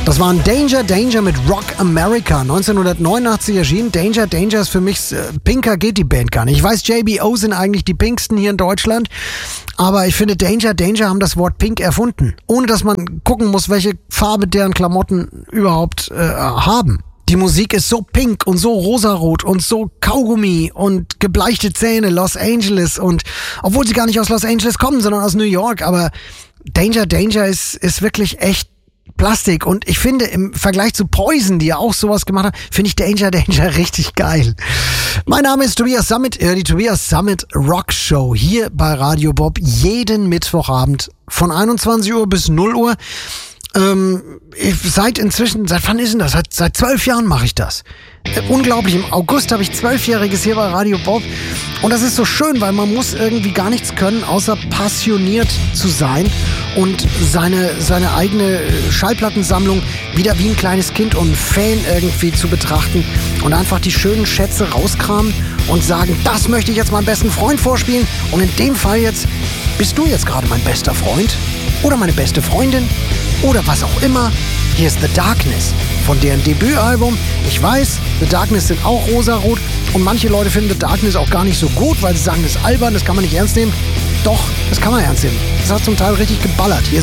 Das war ein Danger mit Rock America. 1989 erschienen. Danger ist für mich, pinker geht die Band gar nicht. Ich weiß, JBO sind eigentlich die pinksten hier in Deutschland. Aber ich finde, Danger haben das Wort pink erfunden. Ohne dass man gucken muss, welche Farbe deren Klamotten überhaupt haben. Die Musik ist so pink und so rosarot und so Kaugummi und gebleichte Zähne, Los Angeles. Und obwohl sie gar nicht aus Los Angeles kommen, sondern aus New York. Aber Danger ist wirklich echt Plastik. Und ich finde, im Vergleich zu Poison, die ja auch sowas gemacht haben, finde ich Danger richtig geil. Mein Name ist Tobias Sammet, die Tobias Sammet Rock Show hier bei Radio Bob jeden Mittwochabend von 21 Uhr bis 0 Uhr. Seit wann ist denn das? Seit 12 Jahren mache ich das. Unglaublich, im August habe ich 12-Jähriges hier bei Radio Bob. Und das ist so schön, weil man muss irgendwie gar nichts können, außer passioniert zu sein und seine eigene Schallplattensammlung wieder wie ein kleines Kind und ein Fan irgendwie zu betrachten und einfach die schönen Schätze rauskramen und sagen, das möchte ich jetzt meinem besten Freund vorspielen. Und in dem Fall jetzt bist du jetzt gerade mein bester Freund oder meine beste Freundin oder was auch immer. Hier ist The Darkness von deren Debütalbum. Ich weiß, The Darkness sind auch rosarot und manche Leute finden The Darkness auch gar nicht so gut, weil sie sagen, das ist albern, das kann man nicht ernst nehmen. Doch, das kann man ernst nehmen. Das hat zum Teil richtig geballert. Hier